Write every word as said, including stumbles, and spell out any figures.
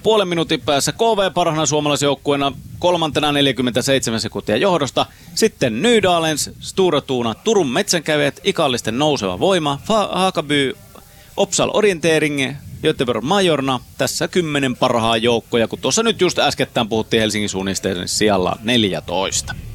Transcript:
puolen minuutin päässä K V parhaana suomalaisjoukkueena kolmantena neljäkymmentäseitsemän sekuntia johdosta. Sitten Nydalens, Stora Tuuna, Turun metsänkävijät, Ikallisten nouseva voima, Hakaby, Opsal Orientering, Göteborg Majorna. Tässä kymmenen parhaa joukkoja, kun tuossa nyt just äskettäin puhuttiin Helsingin suunnisteiden sijalla neljätoista.